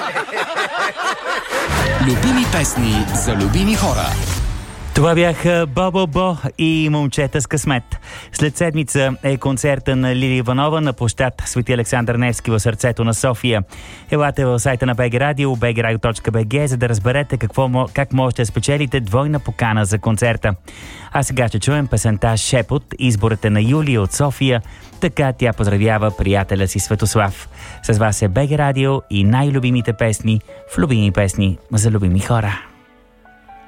Любими песни за любими хора. Това бяха Бо и Момчета с късмет. След седмица е концерта на Лили Иванова на площад Свети Александър Невски в сърцето на София. Елате в сайта на BG Radio, bgradio.bg, за да разберете как можете да спечелите двойна покана за концерта. А сега ще чуем песента "Шепот", изборът е на Юлия от София. Така тя поздравява приятеля си Светослав. С вас е BG Radio и най-любимите песни в любими песни за любими хора.